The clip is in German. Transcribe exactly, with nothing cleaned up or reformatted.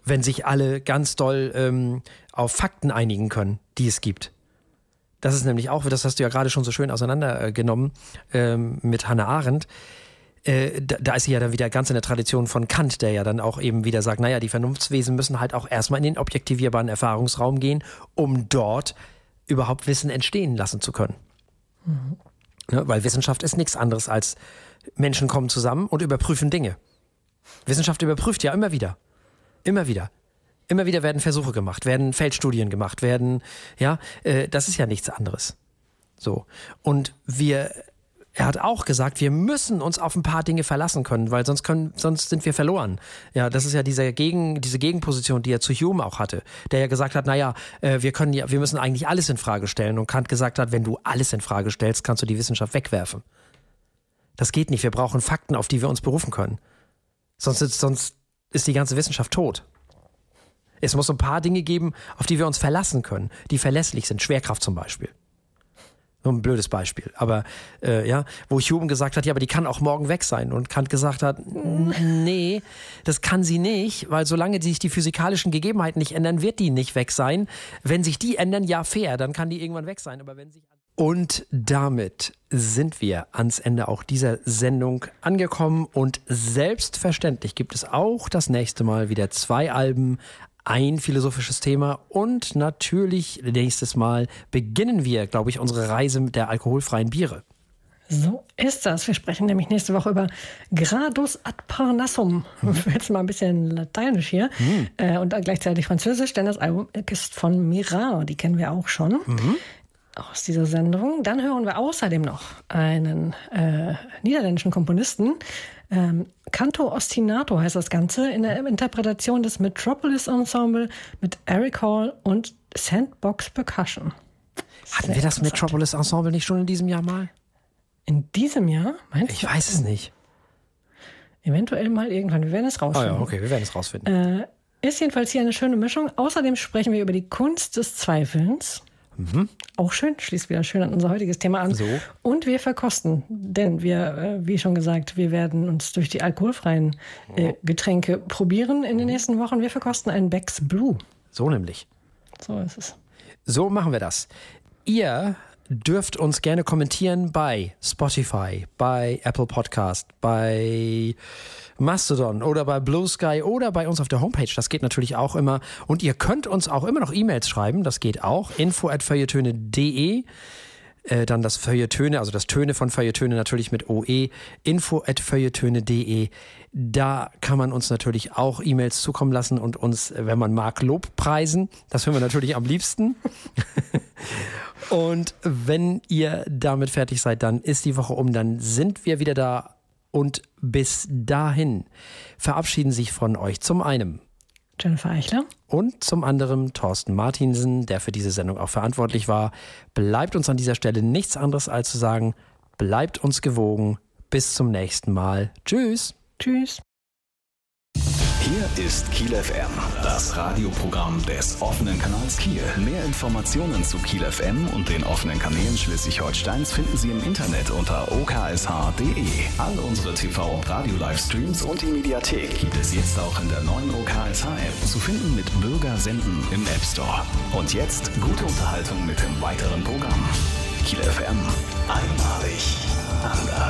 wenn sich alle ganz doll ähm, auf Fakten einigen können, die es gibt. Das ist nämlich auch, das hast du ja gerade schon so schön auseinandergenommen ähm, mit Hannah Arendt. Äh, da, da ist sie ja dann wieder ganz in der Tradition von Kant, der ja dann auch eben wieder sagt, naja, die Vernunftswesen müssen halt auch erstmal in den objektivierbaren Erfahrungsraum gehen, um dort überhaupt Wissen entstehen lassen zu können. Mhm. Ja, weil Wissenschaft ist nichts anderes als Menschen kommen zusammen und überprüfen Dinge. Wissenschaft überprüft ja immer wieder. Immer wieder. Immer wieder werden Versuche gemacht, werden Feldstudien gemacht, werden, ja, äh, das ist ja nichts anderes. So. Und wir, er hat auch gesagt, wir müssen uns auf ein paar Dinge verlassen können, weil sonst können, sonst sind wir verloren. Ja, das ist ja diese Gegen, diese Gegenposition, die er zu Hume auch hatte, der ja gesagt hat, naja, äh, wir können ja, wir müssen eigentlich alles in Frage stellen. Und Kant gesagt hat, wenn du alles in Frage stellst, kannst du die Wissenschaft wegwerfen. Das geht nicht. Wir brauchen Fakten, auf die wir uns berufen können. Sonst ist, sonst ist die ganze Wissenschaft tot. Es muss so ein paar Dinge geben, auf die wir uns verlassen können, die verlässlich sind. Schwerkraft zum Beispiel. So ein blödes Beispiel. Aber äh, ja, wo Hume gesagt hat, ja, aber die kann auch morgen weg sein. Und Kant gesagt hat, nee, das kann sie nicht, weil solange sich die physikalischen Gegebenheiten nicht ändern, wird die nicht weg sein. Wenn sich die ändern, ja fair, dann kann die irgendwann weg sein. Aber wenn sich Und damit sind wir ans Ende auch dieser Sendung angekommen. Und selbstverständlich gibt es auch das nächste Mal wieder zwei Alben, ein philosophisches Thema und natürlich nächstes Mal beginnen wir, glaube ich, unsere Reise mit der alkoholfreien Biere. So ist das. Wir sprechen nämlich nächste Woche über Gradus ad Parnassum. Mhm. Jetzt mal ein bisschen lateinisch hier mhm. äh, und gleichzeitig französisch, denn das Album ist von Mira, die kennen wir auch schon. Mhm. Aus dieser Sendung. Dann hören wir außerdem noch einen äh, niederländischen Komponisten. Ähm, Canto Ostinato heißt das Ganze, in der Interpretation des Metropolis Ensemble mit Eric Hall und Sandbox Percussion. Hatten wir das Metropolis Ensemble nicht schon in diesem Jahr mal? In diesem Jahr? Meinst ich du? weiß es nicht. Eventuell mal irgendwann. Wir werden es rausfinden. Oh ja, okay, wir werden es rausfinden. Äh, ist jedenfalls hier eine schöne Mischung. Außerdem sprechen wir über die Kunst des Zweifelns. Mhm. Auch schön, schließt wieder schön an unser heutiges Thema an. So. Und wir verkosten, denn wir, wie schon gesagt, wir werden uns durch die alkoholfreien äh, Getränke probieren in den nächsten Wochen. Wir verkosten einen Beck's Blue. So nämlich. So ist es. So machen wir das. Ihr dürft uns gerne kommentieren bei Spotify, bei Apple Podcast, bei Mastodon oder bei Blue Sky oder bei uns auf der Homepage. Das geht natürlich auch immer. Und ihr könnt uns auch immer noch E-Mails schreiben. Das geht auch. info at feuilletöne punkt de. Äh, dann das Feuilletöne, also das Töne von Feuilletöne natürlich mit O E. info at feuilletöne punkt de. Da kann man uns natürlich auch E-Mails zukommen lassen und uns, wenn man mag, Lob preisen. Das hören wir natürlich am liebsten. Und wenn ihr damit fertig seid, dann ist die Woche um, dann sind wir wieder da. Und bis dahin verabschieden sich von euch zum einen Jennifer Eichler und zum anderen Thorsten Martinsen, der für diese Sendung auch verantwortlich war. Bleibt uns an dieser Stelle nichts anderes als zu sagen, bleibt uns gewogen. Bis zum nächsten Mal. Tschüss. Tschüss. Hier ist Kiel F M, das Radioprogramm des offenen Kanals Kiel. Mehr Informationen zu Kiel F M und den offenen Kanälen Schleswig-Holsteins finden Sie im Internet unter o k s h punkt de. All unsere T V- und Radio-Livestreams und die Mediathek gibt es jetzt auch in der neuen O K S H-App. Zu finden mit Bürger senden im App Store. Und jetzt gute Unterhaltung mit dem weiteren Programm. Kiel F M. Einmalig. Anders.